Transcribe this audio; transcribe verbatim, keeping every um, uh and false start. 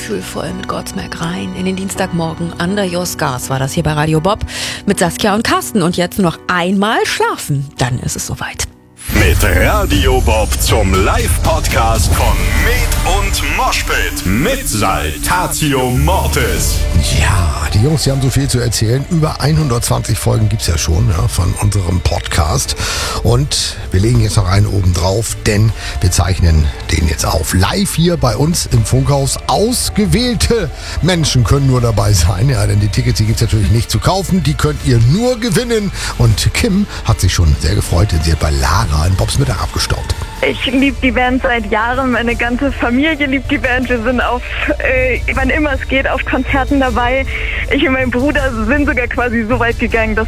gefühlvoll mit Godsmack rein in den Dienstagmorgen. Under Your Scars war das hier bei Radio Bob mit Saskia und Carsten. Und jetzt nur noch einmal schlafen, dann ist es soweit. Mit Radio Bob zum Live-Podcast von Med und Moshpit mit Saltatio Mortis. Ja, die Jungs, die haben so viel zu erzählen. Über hundertzwanzig Folgen gibt's ja schon, ja, von unserem Podcast. Und wir legen jetzt noch einen oben drauf, denn wir zeichnen den jetzt auf. Live hier bei uns im Funkhaus. Ausgewählte Menschen können nur dabei sein. Ja, denn die Tickets, die gibt's natürlich nicht zu kaufen. Die könnt ihr nur gewinnen. Und Kim hat sich schon sehr gefreut, denn sie hat bei Lara in Bobs Mittag abgestaubt. Ich liebe die Band seit Jahren, meine ganze Familie liebt die Band. Wir sind auf, äh, wann immer es geht, auf Konzerten dabei. Ich und mein Bruder sind sogar quasi so weit gegangen, dass